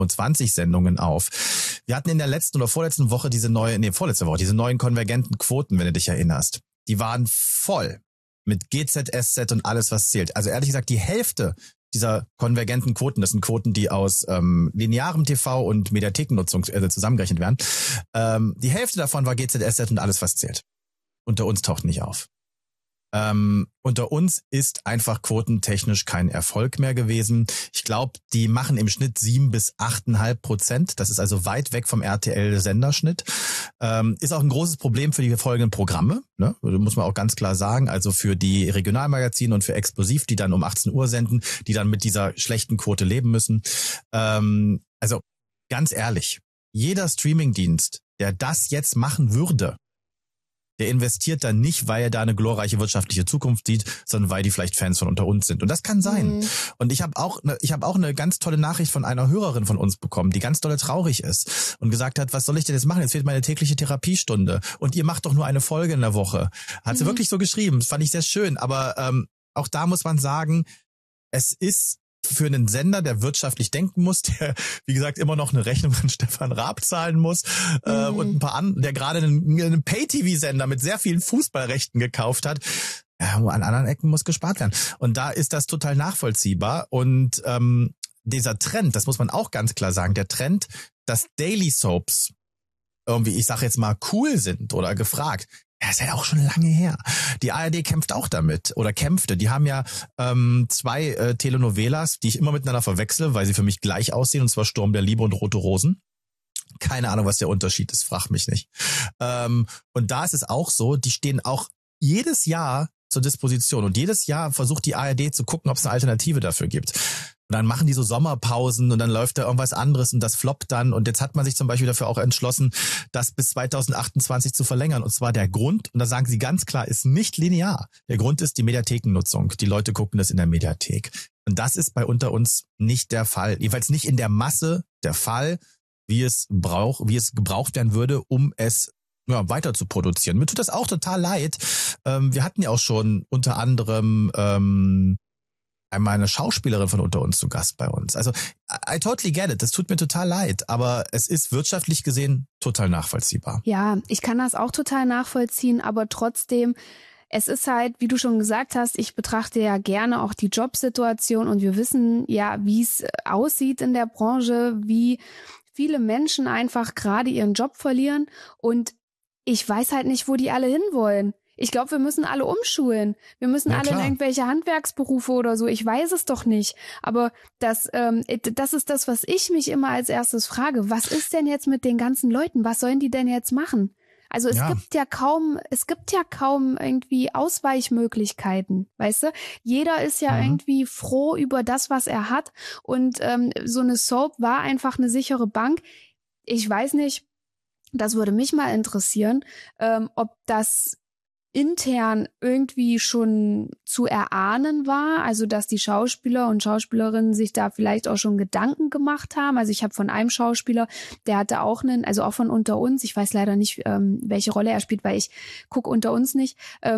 25 Sendungen auf. Wir hatten in der letzten oder vorletzten Woche diese neuen konvergenten Quoten, wenn du dich erinnerst. Die waren voll mit GZSZ und alles, was zählt. Also ehrlich gesagt, die Hälfte dieser konvergenten Quoten, das sind Quoten, die aus linearem TV und Mediathekennutzung zusammengerechnet werden. Die Hälfte davon war GZSZ und alles, was zählt. Unter uns taucht nicht auf. Unter uns ist einfach quotentechnisch kein Erfolg mehr gewesen. Ich glaube, die machen im Schnitt 7 bis 8,5%. Das ist also weit weg vom RTL-Senderschnitt. Ist auch ein großes Problem für die folgenden Programme, ne? Muss man auch ganz klar sagen. Also für die Regionalmagazine und für Explosiv, die dann um 18 Uhr senden, die dann mit dieser schlechten Quote leben müssen. Also ganz ehrlich, jeder Streamingdienst, der das jetzt machen würde, der investiert dann nicht, weil er da eine glorreiche wirtschaftliche Zukunft sieht, sondern weil die vielleicht Fans von unter uns sind. Und das kann sein. Mhm. Und ich habe auch eine ganz tolle Nachricht von einer Hörerin von uns bekommen, die ganz dolle traurig ist und gesagt hat, was soll ich denn jetzt machen? Jetzt fehlt meine tägliche Therapiestunde. Und ihr macht doch nur eine Folge in der Woche. Hat sie wirklich so geschrieben. Das fand ich sehr schön. Aber auch da muss man sagen, es ist für einen Sender, der wirtschaftlich denken muss, der, wie gesagt, immer noch eine Rechnung von Stefan Raab zahlen muss und ein paar anderen, der gerade einen Pay-TV-Sender mit sehr vielen Fußballrechten gekauft hat, an anderen Ecken muss gespart werden. Und da ist das total nachvollziehbar. Und dieser Trend, das muss man auch ganz klar sagen, der Trend, dass Daily Soaps irgendwie, ich sag jetzt mal, cool sind oder gefragt, ja, ist ja auch schon lange her. Die ARD kämpft auch damit oder kämpfte. Die haben ja 2 Telenovelas, die ich immer miteinander verwechsel, weil sie für mich gleich aussehen, und zwar Sturm der Liebe und Rote Rosen. Keine Ahnung, was der Unterschied ist, frag mich nicht. Und da ist es auch so, die stehen auch jedes Jahr zur Disposition und jedes Jahr versucht die ARD zu gucken, ob es eine Alternative dafür gibt. Und dann machen die so Sommerpausen und dann läuft da irgendwas anderes und das floppt dann. Und jetzt hat man sich zum Beispiel dafür auch entschlossen, das bis 2028 zu verlängern. Und zwar der Grund, und da sagen sie ganz klar, ist nicht linear. Der Grund ist die Mediathekennutzung. Die Leute gucken das in der Mediathek. Und das ist bei unter uns nicht der Fall. Jedenfalls nicht in der Masse der Fall, wie es gebraucht werden würde, um es weiter zu produzieren. Mir tut das auch total leid. Wir hatten ja auch schon unter anderem einmal eine Schauspielerin von unter uns zu Gast bei uns. Also I totally get it. Das tut mir total leid, aber es ist wirtschaftlich gesehen total nachvollziehbar. Ja, ich kann das auch total nachvollziehen, aber trotzdem, es ist halt, wie du schon gesagt hast, ich betrachte ja gerne auch die Jobsituation und wir wissen ja, wie es aussieht in der Branche, wie viele Menschen einfach gerade ihren Job verlieren und ich weiß halt nicht, wo die alle hinwollen. Ich glaube, wir müssen alle umschulen. Wir müssen alle in irgendwelche Handwerksberufe oder so. Ich weiß es doch nicht. Aber das ist das, was ich mich immer als erstes frage. Was ist denn jetzt mit den ganzen Leuten? Was sollen die denn jetzt machen? Also es gibt ja kaum irgendwie Ausweichmöglichkeiten, weißt du? Jeder ist ja irgendwie froh über das, was er hat. Und so eine Soap war einfach eine sichere Bank. Ich weiß nicht, das würde mich mal interessieren, ob das intern irgendwie schon zu erahnen war, also dass die Schauspieler und Schauspielerinnen sich da vielleicht auch schon Gedanken gemacht haben. Also ich habe von einem Schauspieler, der hatte auch also auch von unter uns, ich weiß leider nicht, welche Rolle er spielt, weil ich gucke unter uns nicht,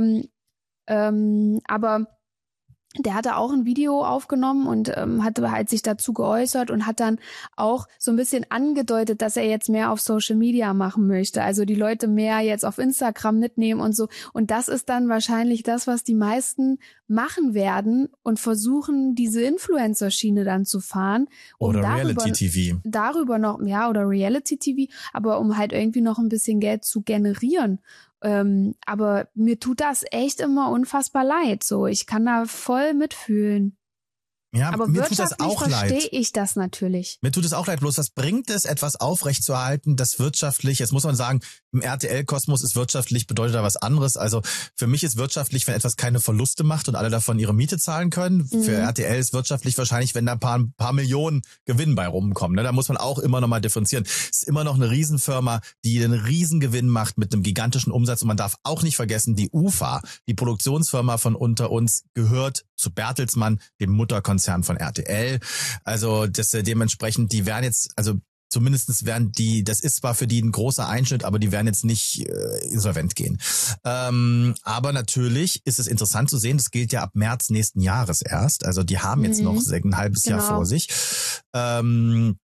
aber der hatte auch ein Video aufgenommen und hatte halt sich dazu geäußert und hat dann auch so ein bisschen angedeutet, dass er jetzt mehr auf Social Media machen möchte. Also die Leute mehr jetzt auf Instagram mitnehmen und so. Und das ist dann wahrscheinlich das, was die meisten machen werden und versuchen, diese Influencer-Schiene dann zu fahren. Oder Reality-TV. Darüber noch, ja, oder Reality-TV, aber um halt irgendwie noch ein bisschen Geld zu generieren. Aber mir tut das echt immer unfassbar leid. So, ich kann da voll mitfühlen. Ja, aber mir tut das auch leid. Verstehe ich das natürlich. Mir tut es auch leid, bloß was bringt es, etwas aufrechtzuerhalten, das wirtschaftlich, jetzt muss man sagen, im RTL-Kosmos ist wirtschaftlich, bedeutet da was anderes. Also für mich ist wirtschaftlich, wenn etwas keine Verluste macht und alle davon ihre Miete zahlen können. Für RTL ist wirtschaftlich wahrscheinlich, wenn da ein paar Millionen Gewinn bei rumkommen. Ne? Da muss man auch immer noch mal differenzieren. Es ist immer noch eine Riesenfirma, die einen Riesengewinn macht mit einem gigantischen Umsatz. Und man darf auch nicht vergessen, die UFA, die Produktionsfirma von unter uns, gehört zu Bertelsmann, dem Mutterkonzern von RTL. Also das dementsprechend, die werden jetzt, also zumindestens werden die, das ist zwar für die ein großer Einschnitt, aber die werden jetzt nicht insolvent gehen. Aber natürlich ist es interessant zu sehen, das gilt ja ab März nächsten Jahres erst. Also die haben jetzt noch ein halbes Jahr vor sich.